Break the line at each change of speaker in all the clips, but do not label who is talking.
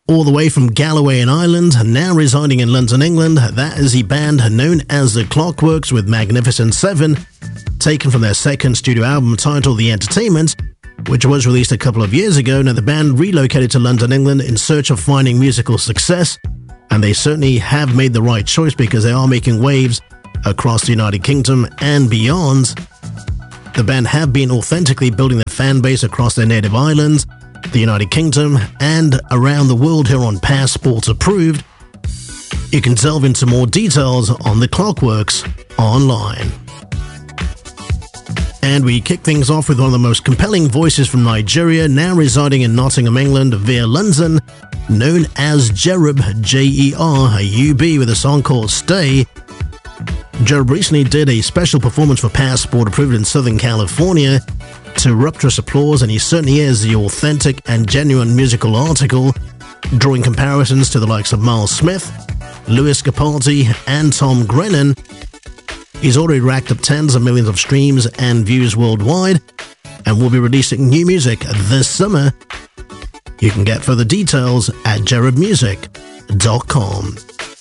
All the way from Galloway in Ireland, now residing in London, England, that is the band known as The Clockworks with Magnificent Seven, taken from their second studio album titled The Entertainment, which was released a couple of years ago. Now, the band relocated to London, England in search of finding musical success, and they certainly have made the right choice because they are making waves across the United Kingdom and beyond. The band have been authentically building their fan base across their native islands, the United Kingdom, and around the world here on Passport Approved. You can delve into more details on The Clockworks online. And we kick things off with one of the most compelling voices from Nigeria, now residing in Nottingham, England via London, known as Jerub, Jerub, with a song called Stay. Jerub recently did a special performance for Passport Approved in Southern California to rapturous applause, and he certainly is the authentic and genuine musical article, drawing comparisons to the likes of Miles Smith, Lewis Capaldi, and Tom Grennan. He's already racked up tens of millions of streams and views worldwide, and will be releasing new music this summer. You can get further details at jerubmusic.com.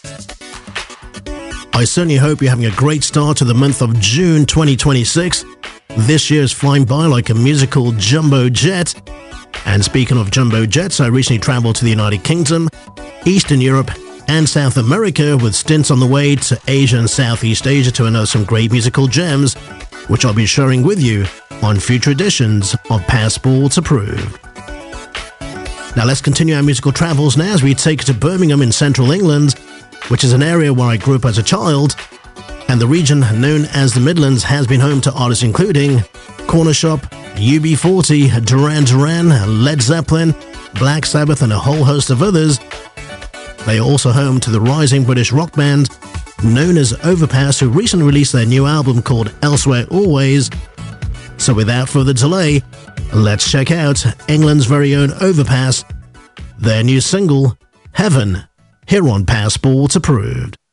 I certainly hope you're having a great start to the month of June 2026. This year is flying by like a musical jumbo jet. And speaking of jumbo jets, I recently traveled to the United Kingdom, Eastern Europe, and South America, with stints on the way to Asia and Southeast Asia to unearth some great musical gems, which I'll be sharing with you on future editions of Passport Approved. Now let's continue our musical travels now as we take it to Birmingham in central England, which is an area where I grew up as a child, and the region known as the Midlands has been home to artists including Corner Shop, UB40, Duran Duran, Led Zeppelin, Black Sabbath, and a whole host of others. They are also home to the rising British rock band known as Overpass, who recently released their new album called Elsewhere Always. So without further delay, let's check out England's very own Overpass, their new single, Heaven, here on Passport Approved.